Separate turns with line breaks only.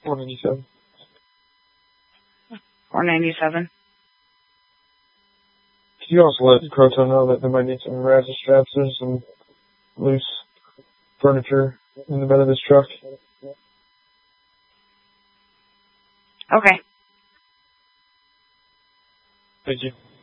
497.
497.
Could you also let Croton know that they might need some ratchet straps? There's some loose furniture in the bed of this truck.
Okay.
Thank you.